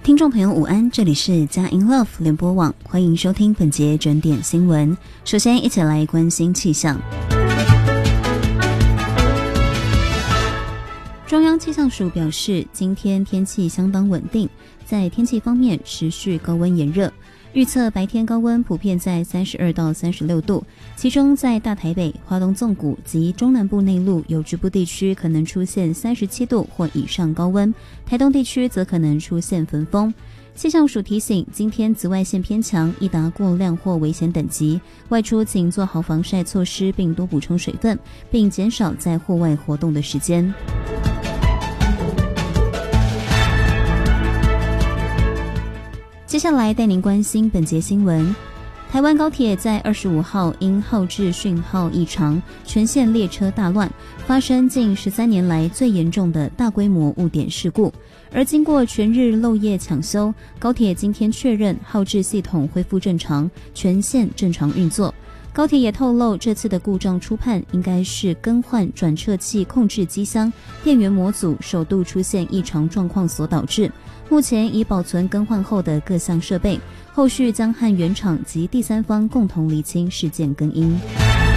听众朋友午安，这里是佳音 Love 联播网，欢迎收听本节整点新闻。首先一起来关心气象。中央气象署表示，今天天气相当稳定，在天气方面持续高温炎热，预测白天高温普遍在32到36度，其中在大台北、花东纵谷及中南部内陆有局部地区可能出现37度或以上高温，台东地区则可能出现焚风。气象署提醒，今天紫外线偏强，易达过量或危险等级，外出请做好防晒措施，并多补充水分，并减少在户外活动的时间。接下来带您关心本节新闻。台湾高铁在25号因号志讯号异常，全线列车大乱，发生近13年来最严重的大规模误点事故。而经过全日漏夜抢修，高铁今天确认号志系统恢复正常，全线正常运作。高铁也透露，这次的故障初判应该是更换转撤器控制机箱电源模组首度出现异常状况所导致。目前已保存更换后的各项设备，后续将和原厂及第三方共同厘清事件根因。